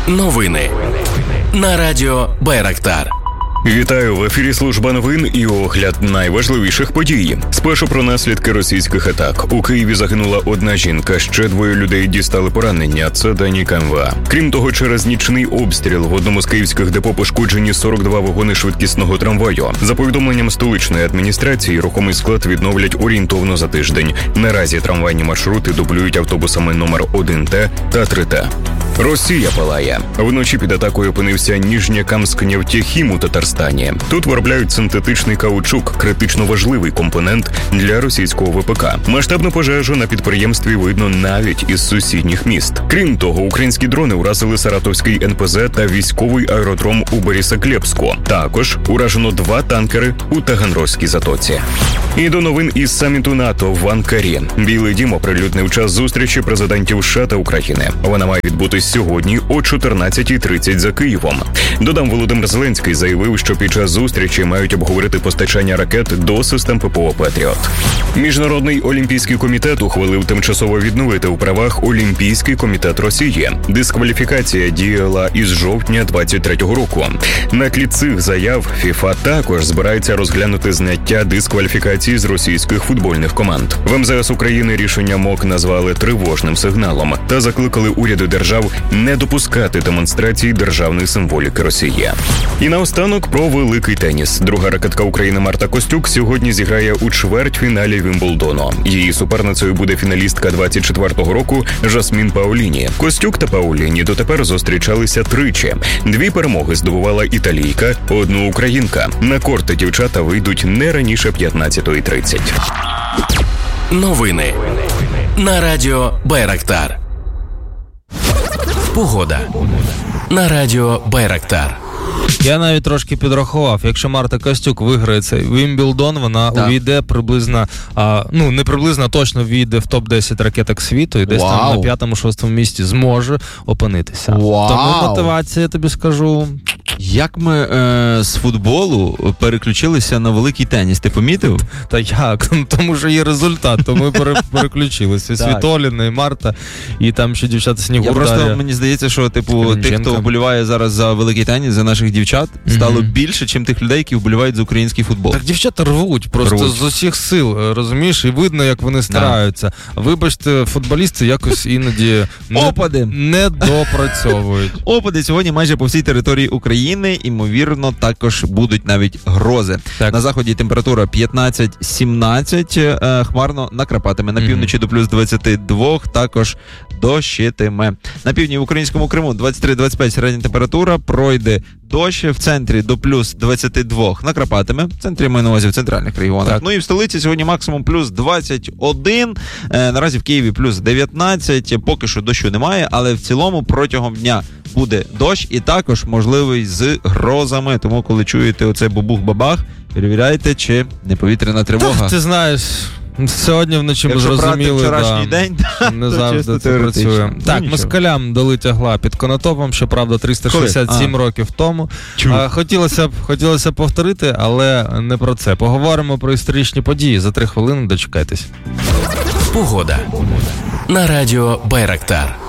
Новини на радіо Байрактар. Вітаю, в ефірі служба новин і огляд найважливіших подій. Спершу про наслідки російських атак. У Києві загинула одна жінка, ще 2 людей дістали поранення. Це дані КМВА. Крім того, через нічний обстріл в одному з київських депо пошкоджені 42 вагони швидкісного трамваю. За повідомленням столичної адміністрації, рухомий склад відновлять орієнтовно за тиждень. Наразі трамвайні маршрути дублюють автобусами номер 1Т та 3Т. Росія палає. Вночі під атакою опинився Ніжнякамськ-Нефтехім у Татарстані. Тут виробляють синтетичний каучук, критично важливий компонент для російського ВПК. Масштабну пожежу на підприємстві видно навіть із сусідніх міст. Крім того, українські дрони уразили Саратовський НПЗ та військовий аеродром у Борисоглебську. Також уражено 2 танкери у Таганрозькій затоці. І до новин із саміту НАТО в Анкарі. Білий дім оприлюднив час зустрічі президентів США та України. Вона має відбутись сьогодні о 14:30 за Києвом. Додам, Володимир Зеленський заявив, що під час зустрічі мають обговорити постачання ракет до систем ППО «Петріот». Міжнародний олімпійський комітет ухвалив тимчасово відновити у правах Олімпійський комітет Росії. Дискваліфікація діяла із жовтня 23-го року. На тлі цих заяв ФІФА також збирається розглянути зняття дискваліфікації з російських футбольних команд. В МЗС України рішення МОК назвали тривожним сигналом та закликали уряди держав не допускати демонстрації державної символіки Росії. І наостанок про великий теніс. Друга ракетка України Марта Костюк сьогодні зіграє у чвертьфіналі Вімблдону. Її суперницею буде фіналістка 24-го року Жасмін Паоліні. Костюк та Паоліні дотепер зустрічалися 3-чи. 2 перемоги здобувала італійка, 1 українка. На корти дівчата вийдуть не раніше 15:30. Новини на радіо Байрактар. Погода на радіо Байрактар. Я навіть трошки підрахував, якщо Марта Костюк виграє цей Вімблдон, вона увійде приблизно, не приблизно, точно війде в топ-10 ракеток світу і десь там на 5-6 місці зможе опинитися. Тому мотивація, я тобі скажу. Як ми з футболу переключилися на великий теніс, ти помітив? Та як? Тому що є результат, то ми переключилися. Світоліна і Марта, і там ще дівчата Снігур. Просто мені здається, що тих, хто вболіває зараз за великий теніс, за наших дівчат, стало більше, чим тих людей, які вболівають за український футбол. Так дівчата рвуть просто з усіх сил, розумієш, і видно, як вони стараються. Вибачте, футболісти якось іноді не допрацьовують. Опади сьогодні майже по всій території України, ймовірно, також будуть навіть грози. Так. На заході температура 15-17, хмарно накрапатиме. На півночі до плюс 22, також дощитиме. На півдні в українському Криму 23-25 середня температура, пройде дощ, в центрі до плюс 22 накрапатиме. В центрі маю на увазі в центральних регіонах. Так. Ну і в столиці сьогодні максимум плюс 21, наразі в Києві плюс 19, поки що дощу немає, але в цілому протягом дня буде дощ і також можливий з грозами. Тому, коли чуєте оцей бабух-бабах, перевіряйте, чи не повітряна тривога. Так, ти знаєш, сьогодні вночі ми зрозуміли, вчорашній день, не завжди це працює. Так, москалям дали тягла під Конотопом, щоправда, 367 років тому. Хотілося б повторити, але не про це. Поговоримо про історичні події. За 3 хвилини дочекайтесь. Погода на радіо Байрактар.